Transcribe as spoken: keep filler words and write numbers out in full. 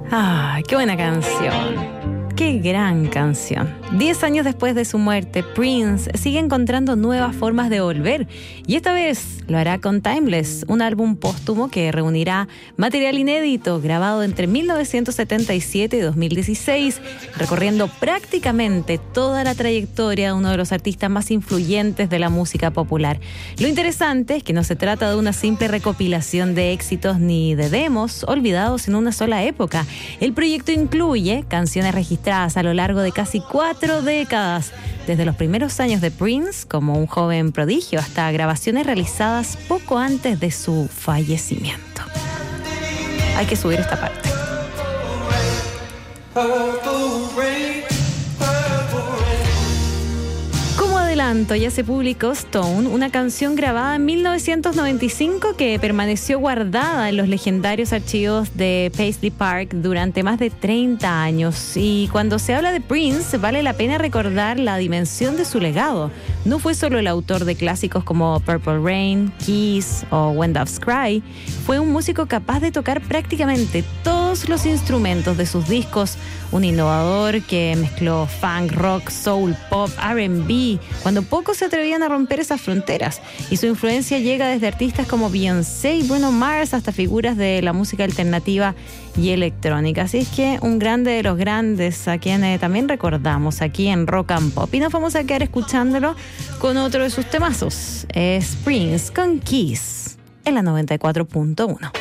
Ah, qué buena canción. Qué gran canción. Diez años después de su muerte, Prince sigue encontrando nuevas formas de volver. Y esta vez lo hará con Timeless, un álbum póstumo que reunirá material inédito grabado entre mil novecientos setenta y siete y dos mil dieciséis, recorriendo prácticamente toda la trayectoria de uno de los artistas más influyentes de la música popular. Lo interesante es que no se trata de una simple recopilación de éxitos ni de demos olvidados en una sola época. El proyecto incluye canciones registradas a lo largo de casi cuatro décadas, desde los primeros años de Prince como un joven prodigio hasta grabaciones realizadas poco antes de su fallecimiento. Hay que subir esta parte. Como adelanto, ya se publicó Stone, una canción grabada en mil novecientos noventa y cinco que permaneció guardada en los legendarios archivos de Paisley Park durante más de treinta años. Y cuando se habla de Prince, vale la pena recordar la dimensión de su legado. No fue solo el autor de clásicos como Purple Rain, Kiss o When Doves Cry, fue un músico capaz de tocar prácticamente todos los instrumentos de sus discos, un innovador que mezcló funk, rock, soul, pop, R and B, cuando pocos se atrevían a romper esas fronteras. Y su influencia llega desde artistas como Beyoncé y Bruno Mars hasta figuras de la música alternativa y electrónica. Así es que un grande de los grandes a quien eh, también recordamos aquí en Rock and Pop. Y nos vamos a quedar escuchándolo con otro de sus temazos. Es Prince con Kiss en la noventa y cuatro punto uno.